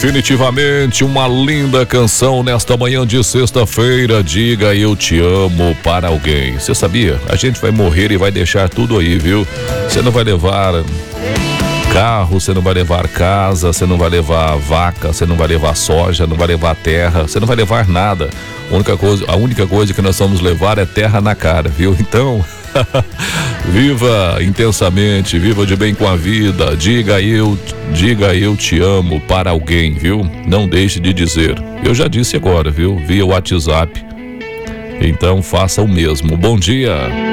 Definitivamente uma linda canção nesta manhã de sexta-feira. Diga eu te amo para alguém. Você sabia? A gente vai morrer e vai deixar tudo aí, viu? Você não vai levar carro, você não vai levar casa, você não vai levar vaca, você não vai levar soja, não vai levar terra, você não vai levar nada. A única coisa que nós vamos levar é terra na cara, viu? Então, viva intensamente, viva de bem com a vida, diga eu te amo para alguém, viu? Não deixe de dizer. Eu já disse agora, viu? Via WhatsApp. Então faça o mesmo. Bom dia.